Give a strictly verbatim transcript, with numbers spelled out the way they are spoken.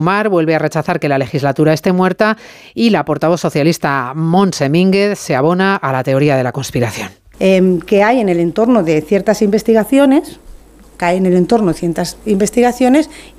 Mar vuelve a rechazar que la legislatura esté muerta y la portavoz socialista Montse Mínguez se abona a la teoría de la conspiración. Eh, que hay en el entorno de ciertas investigaciones, cae en el entorno de ciertas investigaciones